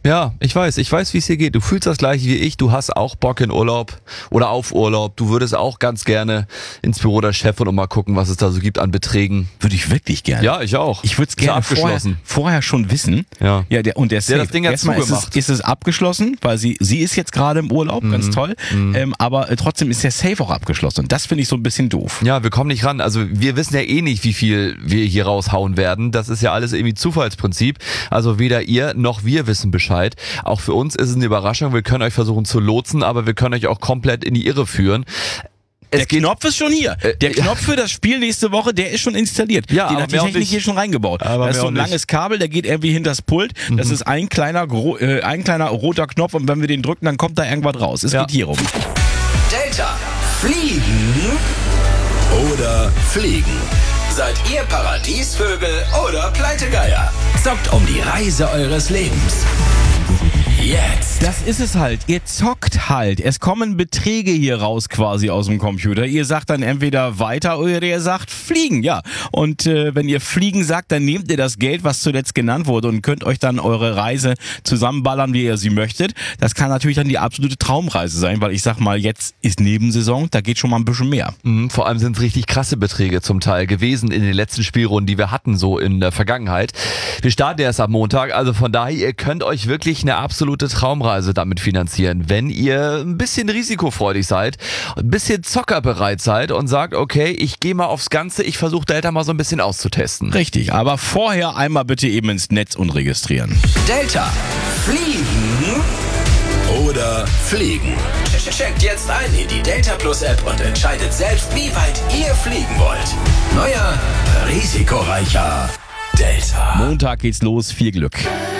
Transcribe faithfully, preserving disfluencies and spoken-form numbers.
Ja, ich weiß, ich weiß, wie es dir geht. Du fühlst das gleiche wie ich, du hast auch Bock in Urlaub oder auf Urlaub. Du würdest auch ganz gerne ins Büro der Chefin und mal gucken, was es da so gibt an Beträgen. Würde ich wirklich gerne. Ja, ich auch. Ich würde es gerne vorher, vorher schon wissen. Ja. Ja, der, und der, der das Ding hat Erstmal ist es, ist es abgeschlossen, weil sie, sie ist jetzt gerade im Urlaub, mhm. ganz toll. Mhm. Ähm, aber äh, trotzdem ist der Safe auch abgeschlossen. Und das finde ich so ein bisschen doof. Ja, wir kommen nicht ran. Also wir wissen ja eh nicht, wie viel wir hier raushauen werden. Das ist ja alles irgendwie Zufallsprinzip. Also weder ihr noch wir wissen Bescheid. Auch für uns ist es eine Überraschung. Wir können euch versuchen zu lotsen, aber wir können euch auch komplett in die Irre führen. Es der Knopf ist schon hier. Der Knopf für das Spiel nächste Woche, der ist schon installiert. Ja, Den hat die Technik hier schon reingebaut. Aber da ist so ein nicht. langes Kabel, der geht irgendwie hinters Pult. Mhm. Das ist ein kleiner, gro- äh, ein kleiner roter Knopf und wenn wir den drücken, dann kommt da irgendwas raus. Es ja. geht hier rum. Delta. Fliegen oder fliegen? Seid ihr Paradiesvögel oder Pleitegeier? Zockt um die Reise eures Lebens. Jetzt. Das ist es halt. Ihr zockt halt. Es kommen Beträge hier raus quasi aus dem Computer. Ihr sagt dann entweder weiter oder ihr sagt fliegen, ja. Und äh, wenn ihr fliegen sagt, dann nehmt ihr das Geld, was zuletzt genannt wurde und könnt euch dann eure Reise zusammenballern, wie ihr sie möchtet. Das kann natürlich dann die absolute Traumreise sein, weil ich sag mal, jetzt ist Nebensaison, da geht schon mal ein bisschen mehr. Mhm, vor allem sind es richtig krasse Beträge zum Teil gewesen in den letzten Spielrunden, die wir hatten so in der Vergangenheit. Wir starten erst am Montag, also von daher, ihr könnt euch wirklich eine absolute Traumreise damit finanzieren, wenn ihr ein bisschen risikofreudig seid, ein bisschen zockerbereit seid und sagt, okay, ich gehe mal aufs Ganze, ich versuche Delta mal so ein bisschen auszutesten. Richtig, aber vorher einmal bitte eben ins Netz und registrieren. Delta. Fliegen oder fliegen? Checkt jetzt ein in die Delta Plus App und entscheidet selbst, wie weit ihr fliegen wollt. Neuer, risikoreicher Delta. Montag geht's los, viel Glück.